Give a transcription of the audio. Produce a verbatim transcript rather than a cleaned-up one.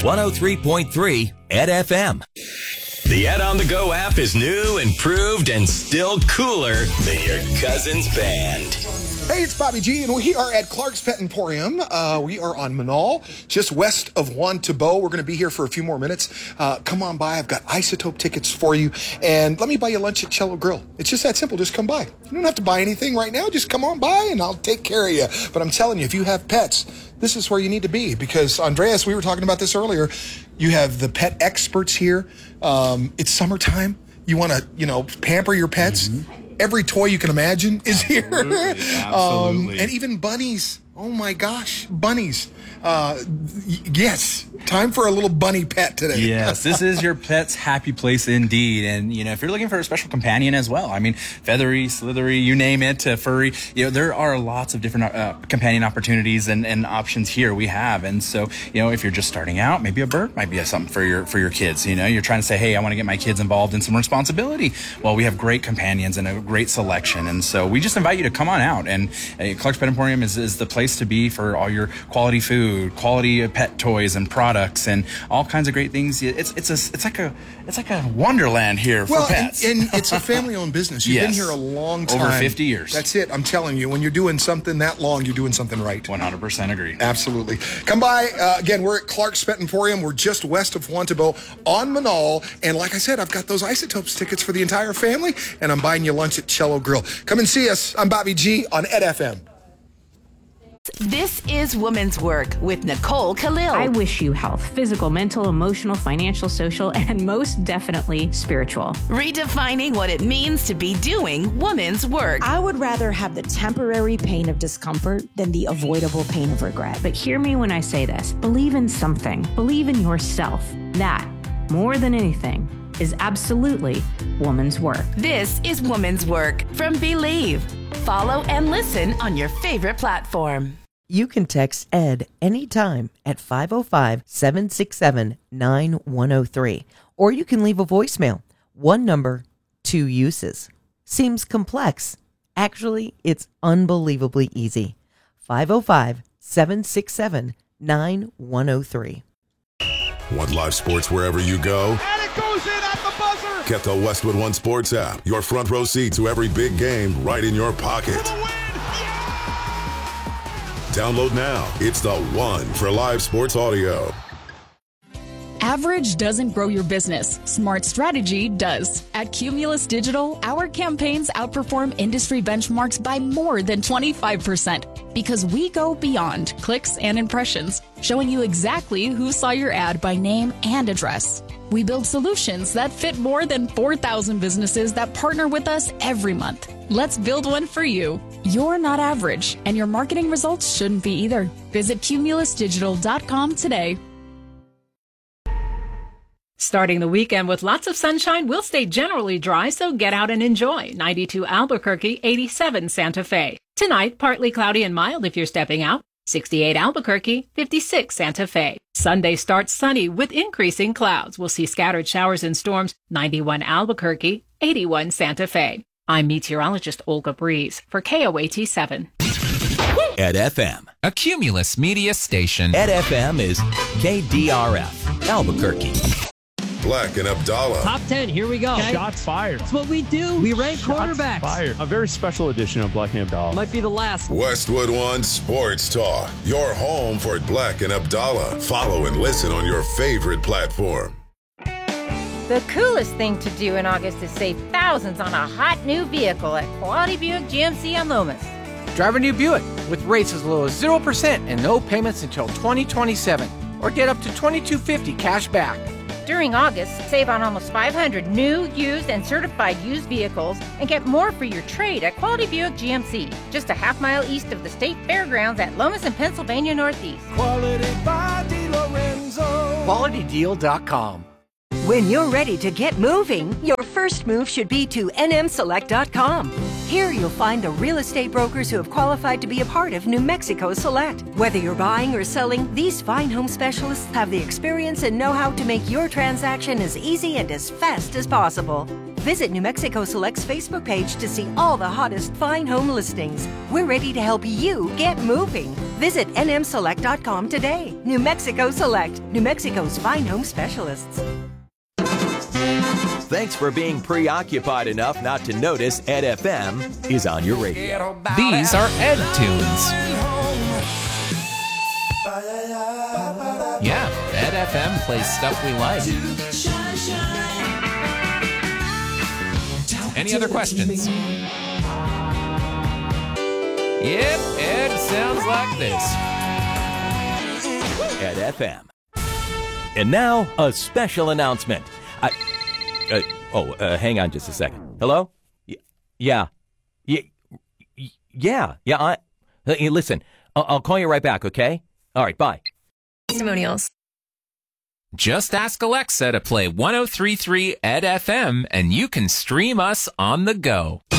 one oh three point three Ed F M. The Ed on the Go app is new, improved, and still cooler than your cousin's band. Hey, it's Bobby G, and we are at Clark's Pet Emporium. Uh, we are on Manal, just west of Juan Tabo. We're going to be here for a few more minutes. Uh, come on by. I've got Isotope tickets for you. And let me buy you lunch at Cello Grill. It's just that simple. Just come by. You don't have to buy anything right now. Just come on by, and I'll take care of you. But I'm telling you, if you have pets, this is where you need to be. Because, Andreas, we were talking about this earlier. You have the pet experts here. Um, it's summertime. You want to, you know, pamper your pets. Mm-hmm. Every toy you can imagine is Absolutely. here. Absolutely. Um, and even bunnies. Oh my gosh, bunnies. Uh, y- yes, time for a little bunny pet today. Yes, this is your pet's happy place indeed. And, you know, if you're looking for a special companion as well, I mean, feathery, slithery, you name it, uh, furry, you know, there are lots of different uh, companion opportunities and, and options here we have. And so, you know, if you're just starting out, maybe a bird might be something for your for your kids. You know, you're trying to say, hey, I want to get my kids involved in some responsibility. Well, we have great companions and a great selection. And so we just invite you to come on out. And uh, Clark's Pet Emporium is, is the place to be for all your quality food, quality pet toys and products, and all kinds of great things. It's it's a it's like a it's like a wonderland here for well, pets. And, and it's a family-owned business. You've Yes. been here a long time. Over fifty years. That's it. I'm telling you, when you're doing something that long, you're doing something right. one hundred percent agree. Absolutely. Come by. Uh, again, we're at Clark's Pet Emporium. We're just west of Juan Tabo on Manal. And like I said, I've got those Isotopes tickets for the entire family, and I'm buying you lunch at Cello Grill. Come and see us. I'm Bobby G on Ed F M. This is Woman's Work with Nicole Khalil. I wish you health, physical, mental, emotional, financial, social, and most definitely spiritual. Redefining what it means to be doing woman's work. I would rather have the temporary pain of discomfort than the avoidable pain of regret. But hear me when I say this. Believe in something. Believe in yourself. That, more than anything, is absolutely woman's work. This is Woman's Work from Believe. Follow and listen on your favorite platform. You can text Ed anytime at five oh five, seven six seven, nine one oh three. Or you can leave a voicemail. One number, two uses. Seems complex. Actually, it's unbelievably easy. five oh five, seven six seven, nine one oh three. Want live sports wherever you go? And it goes in at the buzzer! Get the Westwood One Sports app. Your front row seat to every big game right in your pocket. Download now. It's the one for live sports audio. Average doesn't grow your business. Smart strategy does. At Cumulus Digital, our campaigns outperform industry benchmarks by more than twenty-five percent because we go beyond clicks and impressions, showing you exactly who saw your ad by name and address. We build solutions that fit more than four thousand businesses that partner with us every month. Let's build one for you. You're not average, and your marketing results shouldn't be either. Visit cumulus digital dot com today. Starting the weekend with lots of sunshine, we'll stay generally dry, so get out and enjoy. ninety-two Albuquerque, eighty-seven Santa Fe. Tonight, partly cloudy and mild if you're stepping out. sixty-eight Albuquerque, fifty-six Santa Fe. Sunday starts sunny with increasing clouds. We'll see scattered showers and storms. ninety-one Albuquerque, eighty-one Santa Fe. I'm meteorologist Olga Breeze for K O A T seven. Ed F M. A Cumulus media station. Ed F M is K D R F, Albuquerque. Black and Abdallah. Top ten, here we go. Okay. Shots fired. That's what we do. We rank Shots quarterbacks. Fired. A very special edition of Black and Abdallah. Might be the last. Westwood One Sports Talk. Your home for Black and Abdallah. Follow and listen on your favorite platform. The coolest thing to do in August is save thousands on a hot new vehicle at Quality Buick G M C on Loomis. Drive a new Buick with rates as low as zero percent and no payments until twenty twenty-seven. Or get up to twenty-two fifty cash back. During August, save on almost five hundred new, used, and certified used vehicles and get more for your trade at Quality Buick G M C, just a half mile east of the State Fairgrounds at Lomas and Pennsylvania Northeast. Quality by DiLorenzo. quality deal dot com. When you're ready to get moving, your first move should be to N M select dot com. Here you'll find the real estate brokers who have qualified to be a part of New Mexico Select. Whether you're buying or selling, these fine home specialists have the experience and know-how to make your transaction as easy and as fast as possible. Visit New Mexico Select's Facebook page to see all the hottest fine home listings. We're ready to help you get moving. Visit N M select dot com today. New Mexico Select, New Mexico's fine home specialists. Thanks for being preoccupied enough not to notice Ed F M is on your radio. These are Ed tunes. Yeah, Ed F M plays stuff we like. Any other questions? Yep, Ed sounds like this. Ed F M. And now, a special announcement. I, uh, oh, uh, hang on just a second. Hello? Y- yeah. Y- y- yeah. Yeah, I... Hey, listen, I'll-, I'll call you right back, okay? All right, bye. Testimonials. Just ask Alexa to play one oh three point three Ed F M and you can stream us on the go.